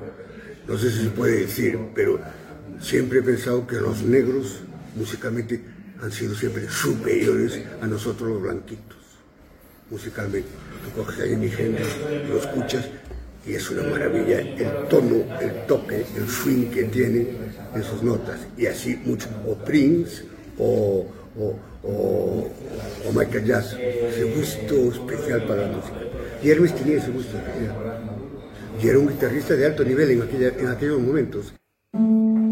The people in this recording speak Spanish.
no sé si se puede decir, pero siempre he pensado que los negros musicalmente han sido siempre superiores a nosotros los blanquitos, musicalmente. Tú coges a Jimi Hendrix, lo escuchas y es una maravilla el tono, el toque, el swing que tiene en sus notas, y así mucho, o Prince, o Michael Jackson, ese gusto especial para la música. Y Hermes tenía ese gusto especial. Y era un guitarrista de alto nivel en aquellos momentos.